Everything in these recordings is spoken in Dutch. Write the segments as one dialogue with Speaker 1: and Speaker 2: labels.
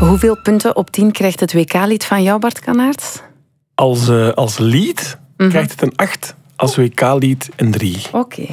Speaker 1: Hoeveel punten op 10 krijgt het WK-lied van jou, Bart Kannaerts?
Speaker 2: Als lied krijgt het een 8. Als WK-lied een 3.
Speaker 1: Oké.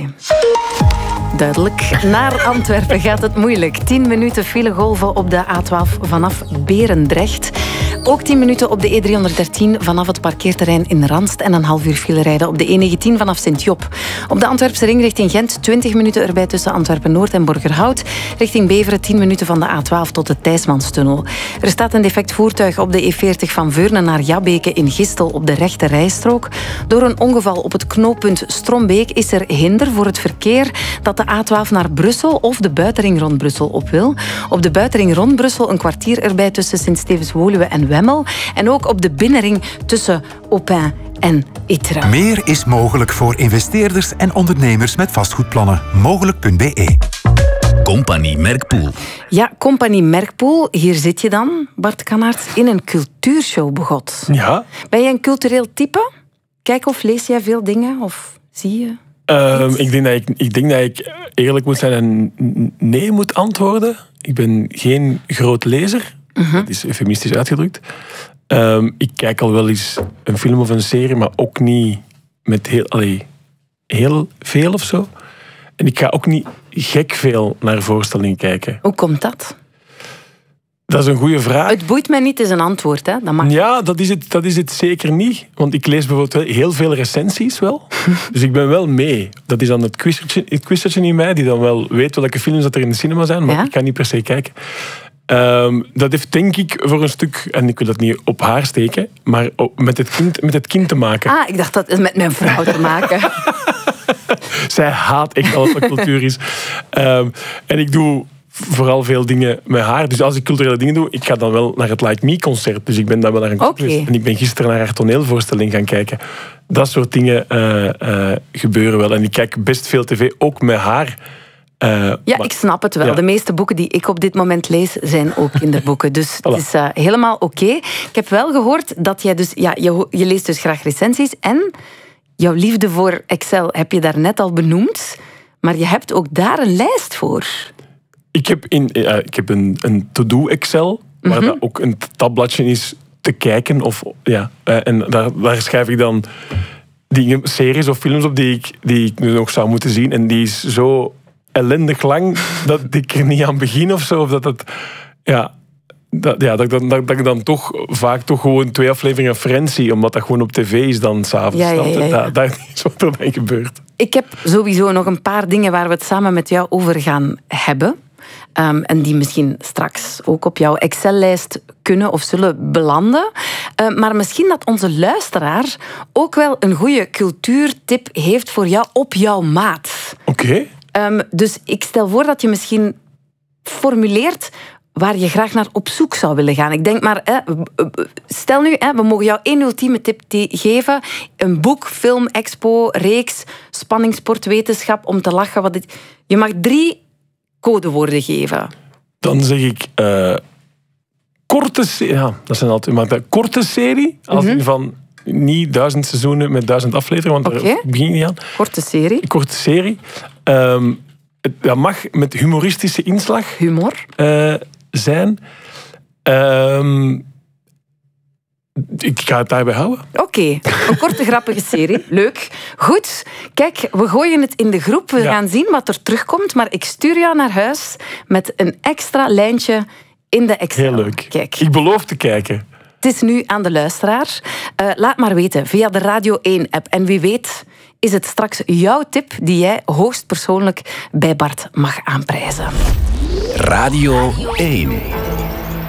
Speaker 1: Duidelijk. Naar Antwerpen gaat het moeilijk. 10 minuten filegolven op de A12 vanaf Berendrecht. Ook 10 minuten op de E313 vanaf het parkeerterrein in Ranst en een half uur file rijden op de E19 vanaf Sint-Job. Op de Antwerpse ring richting Gent 20 minuten erbij tussen Antwerpen-Noord en Borgerhout. Richting Beveren 10 minuten van de A12 tot de Thijsmanstunnel. Er staat een defect voertuig op de E40 van Veurne naar Jabbeke in Gistel op de rechte rijstrook. Door een ongeval op het knooppunt Strombeek is er hinder voor het verkeer dat de A12 naar Brussel of de buitenring rond Brussel op wil. Op de buitenring rond Brussel een kwartier erbij tussen Sint-Stevens-Woluwe en Wemmel. En ook op de binnenring tussen Aupin en Ytra.
Speaker 3: Meer is mogelijk voor investeerders en ondernemers met vastgoedplannen. Mogelijk.be.
Speaker 4: Compagnie Merkpoel.
Speaker 1: Ja, Compagnie Merkpoel. Hier zit je dan, Bart Kannaerts, in een cultuurshow begot.
Speaker 2: Ja.
Speaker 1: Ben jij een cultureel type? Kijk of lees jij veel dingen? Of zie je?
Speaker 2: Ik denk dat ik eerlijk moet zijn en nee moet antwoorden. Ik ben geen groot lezer. Dat is eufemistisch uitgedrukt. Ik kijk al wel eens een film of een serie, maar ook niet met heel veel of zo. En ik ga ook niet gek veel naar voorstellingen kijken.
Speaker 1: Hoe komt dat?
Speaker 2: Dat is een goede vraag.
Speaker 1: Het boeit mij niet, is een antwoord. Hè? Dat mag.
Speaker 2: Ja, dat is het zeker niet. Want ik lees bijvoorbeeld wel heel veel recensies wel. Dus ik ben wel mee. Dat is dan het quizertje in mij, die dan wel weet welke films dat er in de cinema zijn, maar ik kan niet per se kijken. Dat heeft denk ik voor een stuk, en ik wil dat niet op haar steken, maar met het kind te maken.
Speaker 1: Ah, ik dacht dat het met mijn vrouw te maken.
Speaker 2: Zij haat echt alles wat cultuur is. En ik doe vooral veel dingen met haar. Dus als ik culturele dingen doe, ik ga dan wel naar het Like Me concert. Dus ik ben dan wel naar een concert. En ik ben gisteren naar haar toneelvoorstelling gaan kijken. Dat soort dingen gebeuren wel. En ik kijk best veel tv, ook met haar.
Speaker 1: Ik snap het wel. Ja. De meeste boeken die ik op dit moment lees, zijn ook kinderboeken. Dus het is helemaal oké. Ik heb wel gehoord dat jij dus... Ja, je leest dus graag recensies. En jouw liefde voor Excel heb je daarnet al benoemd. Maar je hebt ook daar een lijst voor. Ik
Speaker 2: heb een to-do Excel, waar dat ook een tabbladje is te kijken. En daar schrijf ik dan series of films op die ik nu nog zou moeten zien. En die is zo ellendig lang dat ik er niet aan begin of zo. Of dat ik dan toch vaak gewoon 2 afleveringen Friends zie, omdat dat gewoon op tv is dan s'avonds. Dat is wat er dan gebeurt.
Speaker 1: Ik heb sowieso nog een paar dingen waar we het samen met jou over gaan hebben. En die misschien straks ook op jouw Excel-lijst kunnen of zullen belanden. Maar misschien dat onze luisteraar ook wel een goede cultuurtip heeft voor jou op jouw maat.
Speaker 2: Oké.
Speaker 1: Dus ik stel voor dat je misschien formuleert waar je graag naar op zoek zou willen gaan. Ik denk maar, stel nu, we mogen jou 1 ultieme tip geven. Een boek, film, expo, reeks, spanning, sport, wetenschap, om te lachen. Je mag 3 codewoorden geven.
Speaker 2: Dan zeg ik korte serie. Ja, dat zijn altijd maar de korte serie. Als in van niet 1000 seizoenen met 1000 afleveringen, want daar begin ik niet aan. Korte serie. Dat mag met humoristische inslag.
Speaker 1: Humor.
Speaker 2: Zijn. Ik ga het daarbij houden.
Speaker 1: Oké, een korte grappige serie. Leuk. Goed. Kijk, we gooien het in de groep. We gaan zien wat er terugkomt. Maar ik stuur jou naar huis met een extra lijntje in de Excel.
Speaker 2: Heel leuk.
Speaker 1: Kijk.
Speaker 2: Ik beloof te kijken.
Speaker 1: Het is nu aan de luisteraar. Laat maar weten via de Radio 1-app. En wie weet is het straks jouw tip die jij hoogstpersoonlijk bij Bart mag aanprijzen.
Speaker 4: Radio 1.